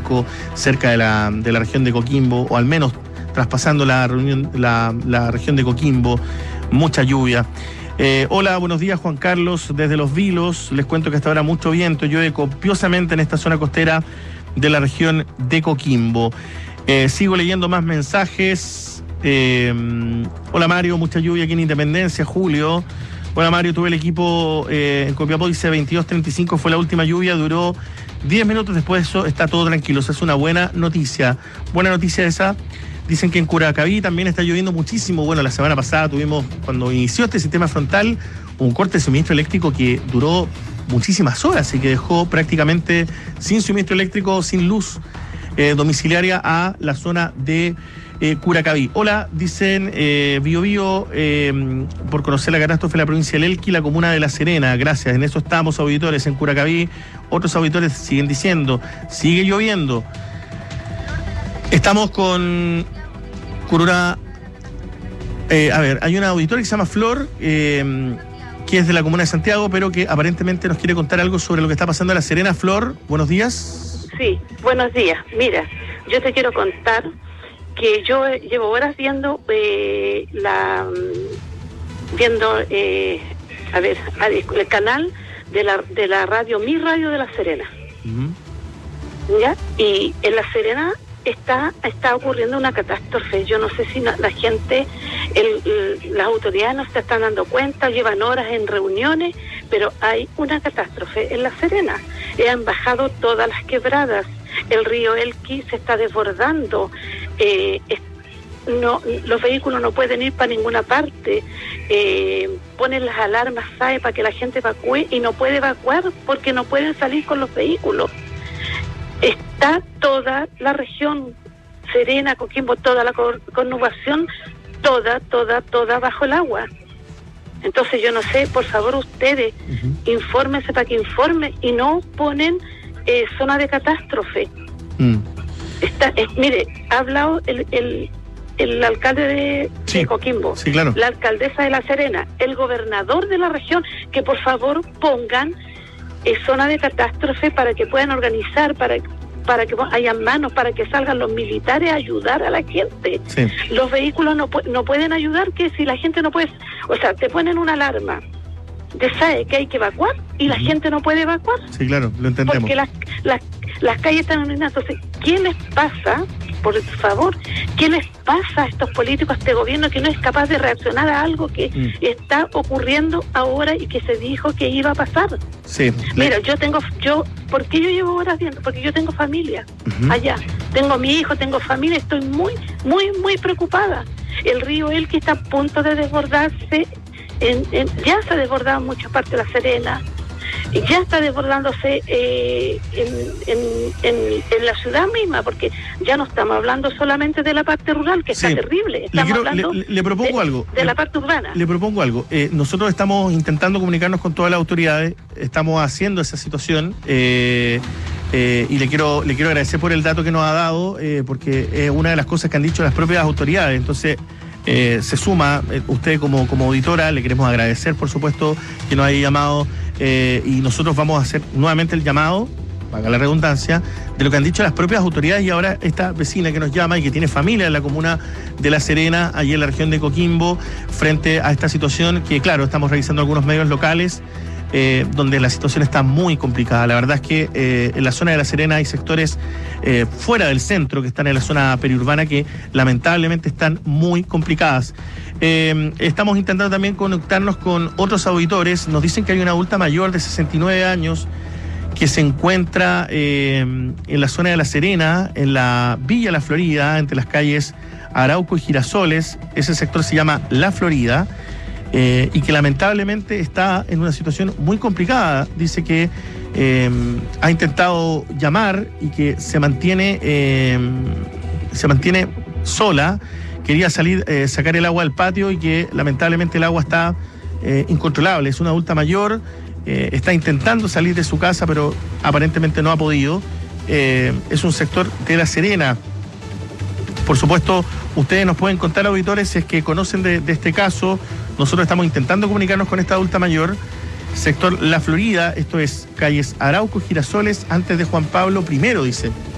35, cerca de la región de Coquimbo, o al menos traspasando la región de Coquimbo. Mucha lluvia. Hola, buenos días, Juan Carlos, desde Los Vilos. Les cuento que hasta ahora mucho viento, llueve copiosamente en esta zona costera de la región de Coquimbo. Sigo leyendo más mensajes. Hola, Mario, mucha lluvia aquí en Independencia, Julio. Hola, Mario, tuve el equipo en Copiapó, dice 22:35 fue la última lluvia, duró 10 minutos, después de eso está todo tranquilo. Esa es una buena noticia. Buena noticia esa. Dicen que en Curacaví también está lloviendo muchísimo. Bueno, la semana pasada tuvimos, cuando inició este sistema frontal, un corte de suministro eléctrico que duró muchísimas horas y que dejó prácticamente sin suministro eléctrico, sin luz domiciliaria a la zona de Curacaví. Hola, dicen Bio Bio, por conocer la catástrofe de la provincia del Elqui, la comuna de La Serena. Gracias, en eso estamos, auditores, en Curacaví. Otros auditores siguen diciendo, sigue lloviendo. Estamos con Curura. Hay una auditora que se llama Flor, que es de la comuna de Santiago, pero que aparentemente nos quiere contar algo sobre lo que está pasando en La Serena. Flor, buenos días. Sí, buenos días. Mira, yo te quiero contar que yo llevo horas viendo el canal de la radio, mi radio de La Serena. Uh-huh. ¿Ya? Y en La Serena está ocurriendo una catástrofe. Yo no sé si la gente, las autoridades no se están dando cuenta, llevan horas en reuniones, pero hay una catástrofe en La Serena. Han bajado todas las quebradas, el río Elqui se está desbordando, los vehículos no pueden ir para ninguna parte, ponen las alarmas SAE para que la gente evacúe y no puede evacuar porque no pueden salir con los vehículos. Está toda la región Serena, Coquimbo, toda la conurbación, toda bajo el agua. Entonces yo no sé, por favor ustedes, infórmense para que informen y no ponen zona de catástrofe. Mire, ha hablado el alcalde de Coquimbo, sí, claro, la alcaldesa de La Serena, el gobernador de la región, que por favor pongan zona de catástrofe para que puedan organizar, para que haya manos, para que salgan los militares a ayudar a la gente. Sí. Los vehículos no pueden ayudar, que si la gente no puede, o sea, te ponen una alarma de SAE que hay que evacuar y la gente no puede evacuar. Sí, claro, lo entendemos. Porque las calles están inundadas. Entonces, ¿qué les pasa, por favor, qué les pasa a estos políticos, a este gobierno que no es capaz de reaccionar a algo que está ocurriendo ahora y que se dijo que iba a pasar? Sí. Mira, ¿por qué yo llevo horas viendo? Porque yo tengo familia allá. Tengo mi hijo, tengo familia, estoy muy, muy, muy preocupada. El río Elqui está a punto de desbordarse, ya se ha desbordado en muchas partes de La Serena, ya está desbordándose en la ciudad misma, porque ya no estamos hablando solamente de la parte rural, que está terrible. Estamos hablando le propongo algo. De la parte urbana. Le propongo algo. Nosotros estamos intentando comunicarnos con todas las autoridades, estamos haciendo esa situación, y le quiero agradecer por el dato que nos ha dado, porque es una de las cosas que han dicho las propias autoridades. Entonces, se suma, usted como auditora, le queremos agradecer, por supuesto, que nos haya llamado, y nosotros vamos a hacer nuevamente el llamado, valga la redundancia, de lo que han dicho las propias autoridades. Y ahora esta vecina que nos llama y que tiene familia en la comuna de La Serena, allí en la región de Coquimbo, frente a esta situación que, claro, estamos revisando algunos medios locales, donde la situación está muy complicada. La verdad es que en la zona de La Serena hay sectores fuera del centro, que están en la zona periurbana, que lamentablemente están muy complicadas. Estamos intentando también conectarnos con otros auditores. Nos dicen que hay una adulta mayor de 69 años que se encuentra en la zona de La Serena, en la Villa La Florida, entre las calles Arauco y Girasoles. Ese sector se llama La Florida, y que lamentablemente está en una situación muy complicada. Dice que ha intentado llamar y que se mantiene sola. Quería salir, sacar el agua al patio, y que lamentablemente el agua está incontrolable. Es una adulta mayor, está intentando salir de su casa, pero aparentemente no ha podido. Es un sector de La Serena. Por supuesto, ustedes nos pueden contar, auditores, si es que conocen de este caso. Nosotros estamos intentando comunicarnos con esta adulta mayor. Sector La Florida, esto es calles Arauco, Girasoles, antes de Juan Pablo I, dice.